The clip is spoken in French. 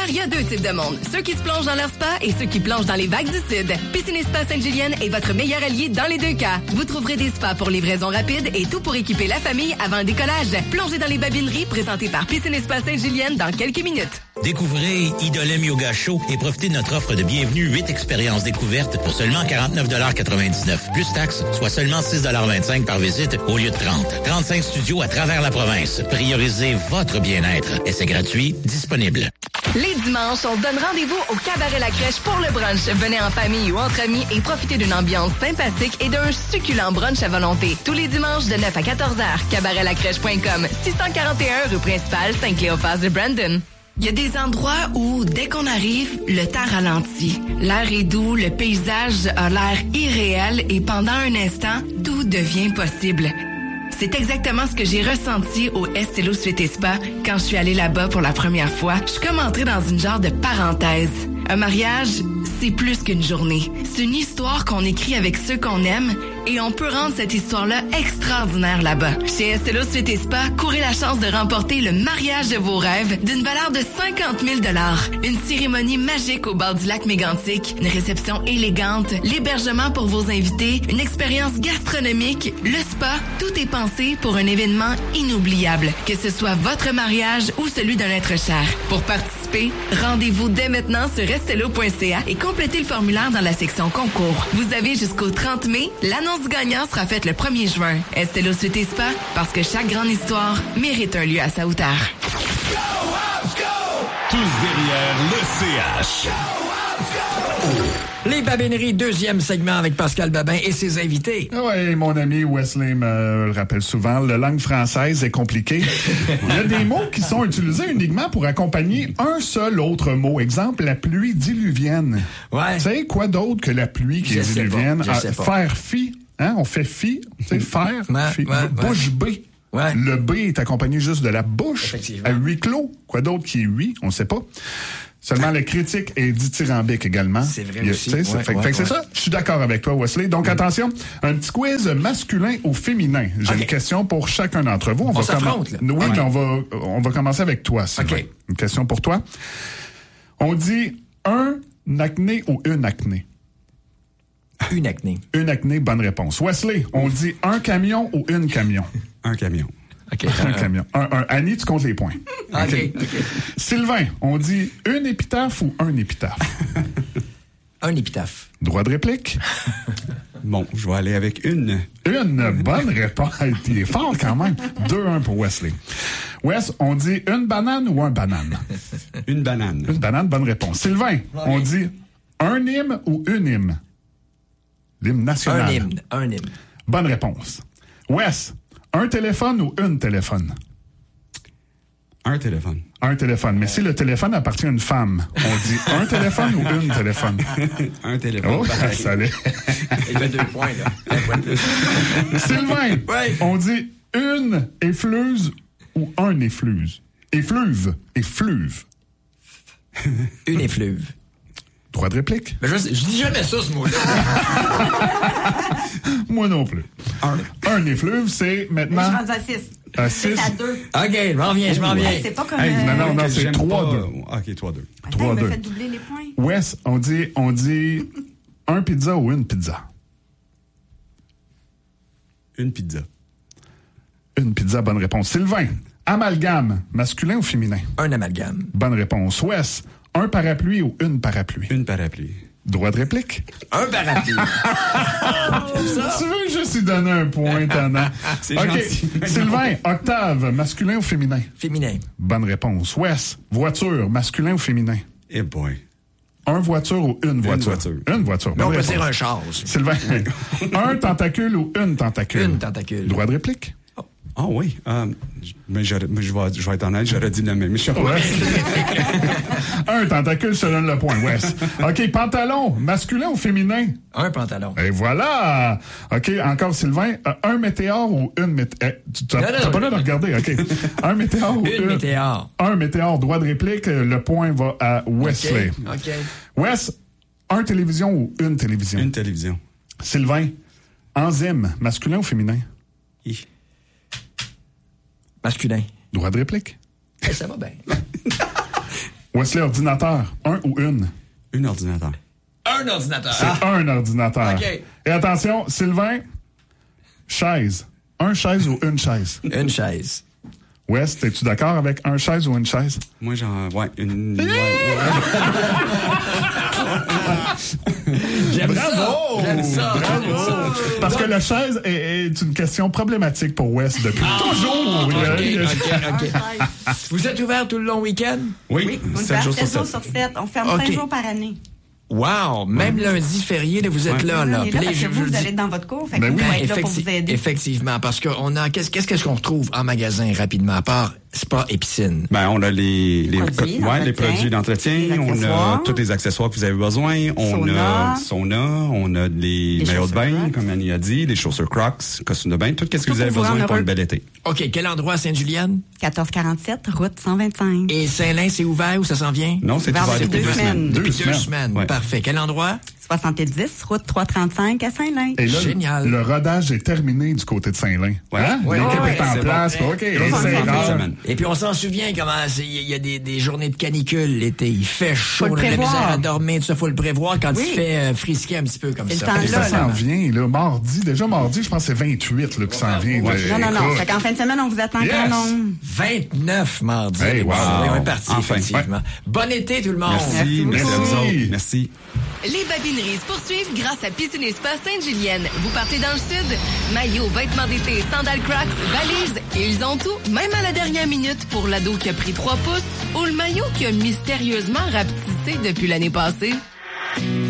il y a deux types de monde. Ceux qui se plongent dans leur spa et ceux qui plongent dans les vagues du Sud. Piscine et Spa Sainte-Julienne est votre meilleur allié dans les deux cas. Vous trouverez des spas pour livraison rapide et tout pour équiper la famille avant le décollage. Plongez dans les babineries présentées par Piscine et Spa Sainte-Julienne dans quelques minutes. Découvrez Idolem Yoga Show et profitez de notre offre de bienvenue 8 expériences découvertes pour seulement 49,99 $. Plus taxes, soit seulement 6,25 $ par visite au lieu de 30. 35 studios à travers la province. Priorisez votre bien-être. Et c'est gratuit, disponible. Les dimanches, on se donne rendez-vous au Cabaret La Crèche pour le brunch. Venez en famille ou entre amis et profitez d'une ambiance sympathique et d'un succulent brunch à volonté. Tous les dimanches de 9 à 14 h. cabaretlacrèche.com, 641 rue principale, Saint-Cléophas de Brandon. Il y a des endroits où, dès qu'on arrive, le temps ralentit. L'air est doux, le paysage a l'air irréel et pendant un instant, tout devient possible. C'est exactement ce que j'ai ressenti au Estée Suite et Spa quand je suis allée là-bas pour la première fois. Je suis comme entrée dans une genre de parenthèse. Un mariage, c'est plus qu'une journée. C'est une histoire qu'on écrit avec ceux qu'on aime et on peut rendre cette histoire-là extraordinaire là-bas. Chez Estée Suite et Spa, courez la chance de remporter le mariage de vos rêves d'une valeur de 50 000 $. Une cérémonie magique au bord du lac Mégantic, une réception élégante, l'hébergement pour vos invités, une expérience gastronomique, le spa, tout est pensé pour un événement inoubliable, que ce soit votre mariage ou celui d'un être cher. Pour participer, rendez-vous dès maintenant sur estelo.ca et complétez le formulaire dans la section concours. Vous avez jusqu'au 30 mai. L'annonce du gagnant sera faite le 1er juin. Estée Suite et Spa, parce que chaque grande histoire mérite un lieu à sa hauteur. Tous derrière le CH. Les Babineries, deuxième segment avec Pascal Babin et ses invités. Oui, mon ami Wesley me le rappelle souvent, la langue française est compliquée. Il y a des mots qui sont utilisés uniquement pour accompagner un seul autre mot. Exemple, la pluie diluvienne. Ouais. Tu sais, quoi d'autre que la pluie qui est diluvienne? Je sais pas. Faire fi, hein? On fait fi, tu sais, faire, fi. Bouche B. Ouais. Le B est accompagné juste de la bouche. À huis clos. Quoi d'autre qui est huit? On ne sait pas. Seulement le critique est dithyrambique également. C'est vrai aussi. Fait que c'est ça. Je suis d'accord avec toi, Wesley. Donc, attention, un petit quiz masculin ou féminin. J'ai une question pour chacun d'entre vous. On s'affronte, là. Oui, mais on va commencer avec toi, Sylvain. OK. Une question pour toi. On dit un acné ou une acné? Une acné. Une acné, bonne réponse. Wesley, on dit un camion ou une camion? Un camion. OK. Un camion. Annie, tu comptes les points. OK. Sylvain, on dit une épitaphe ou un épitaphe? Un épitaphe. Droit de réplique? Bon, je vais aller avec une. Une bonne réponse. Il est fort quand même. 2-1 pour Wesley. Wes, on dit une banane ou un banane? Une banane. Une banane, bonne réponse. Sylvain, on dit un hymne ou une hymne? L'hymne national. Un hymne. Bonne réponse. Wes, un téléphone ou une téléphone? Un téléphone. Un téléphone. Mais si le téléphone appartient à une femme, on dit un téléphone ou une téléphone? Un téléphone. Oh, ça allait. Il fait 2 points, là. Un point de plus. Sylvain, on dit une effluve ou un effluve? Effluve. Effluve. Une effluve. Droit de réplique? Mais je dis jamais ça, ce mot-là. Moi non plus. Un effluve, c'est maintenant... Je rentre à 6. C'est à 2. OK, je m'en reviens. C'est pas comme... non, c'est 3-2. OK, 3-2. Attends, il me fait doubler les points. Wes, on dit un pizza ou une pizza? Une pizza. Une pizza, bonne réponse. Sylvain, amalgame, masculin ou féminin? Un amalgame. Bonne réponse. Wes, un parapluie ou une parapluie? Une parapluie. Droit de réplique? Un parapluie. Tu veux juste lui donner un point, Tana? C'est gentil. Sylvain, octave, masculin ou féminin? Féminin. Bonne réponse. Wes, voiture, masculin ou féminin? Eh boy. Un voiture ou une voiture? Une voiture. Mais on peut réponse. dire un char aussi. Sylvain, un tentacule ou une tentacule? Une tentacule. Droit de réplique? Ah oui. Mais je vais être honnête, j'aurais dit la même chose. Ouais. Un tentacule, je te donne le point, Wes. OK, pantalon, masculin ou féminin? Un pantalon. Et voilà! OK, encore Sylvain, un météore ou une météore? T'as pas l'air de regarder, OK. Un météore ou une météore. Un météore, droit de réplique, le point va à Wesley. OK. Wes, un télévision ou une télévision? Une télévision. Sylvain, enzyme, masculin ou féminin? Masculin. Droit de réplique? Ça va bien. Wesley, ordinateur, un ou une? Un ordinateur. Un ordinateur. C'est un ordinateur. OK. Et attention, Sylvain, chaise. Un chaise ou une chaise? Une chaise. Wes, es-tu d'accord avec un chaise ou une chaise? Moi, ouais, une... J'aime Bravo! ça. J'aime ça. Bravo! Parce que la chaise est une question problématique pour Wes depuis toujours. OK. Vous êtes ouvert tout le long week-end? Oui, On 7 jours sur 7. sur 7. On ferme OK. 5 jours par année. Wow! Même lundi férié, là, vous êtes là. On est là Puis parce que je vous le dis- allez être dans votre cours. Fait que Ben nous, oui. on va être là pour vous aider. Effectivement, parce qu'on a qu'est-ce qu'on retrouve en magasin rapidement, à part spa et piscine? Ben, on a les Produits produits d'entretien, les on a accessoires. tous les accessoires que vous avez besoin, on a sauna, on a les maillots de bain, chaussures Crocs. comme Annie a dit, les chaussures Crocs, costumes de bain, tout ce que Tout vous avez pour vous besoin rendre pour un heureux. bel été. OK, quel endroit à Sainte-Julienne? 1447, route 125. Et Saint-Lin, c'est ouvert ou ça s'en vient? Non, c'est Ouvert ouvert depuis depuis 2 2 semaines. semaines. Depuis 2 semaines. semaines. Ouais. Parfait. Quel endroit? 70, route 335 à Saint-Lin. Et là, Génial. le rodage est terminé du côté de Saint-Lin. Ouais. Hein? Ouais, L'équipe ouais, est en c'est place. bon. OK, Et et on c'est s'en rare. semaine. Et puis on s'en souvient comment il y a des journées de canicule l'été. Il fait chaud, Faut on le a de la prévoir. misère à dormir, tout ça, faut le prévoir quand Oui. il fait frisquer un petit peu comme C'est ça. le temps Et ça là, s'en vient, là, mardi. Déjà mardi, je pense que c'est 28 là, qui s'en vient. Non. Écoute. Fait qu'en fin de semaine, on vous attend Yes. quand nombre. 29 mardi. Hey, wow. On est parti, Enfin. effectivement. Bon été, tout le monde. Merci, merci à vous Merci. autres. Merci. Les babineries se poursuivent grâce à Piscine et Spa Sainte-Julienne. Vous partez dans le sud? Maillots, vêtements d'été, sandales Crocs, valises, ils ont tout, même à la dernière minute pour l'ado qui a pris 3 pouces ou le maillot qui a mystérieusement rapetissé depuis l'année passée.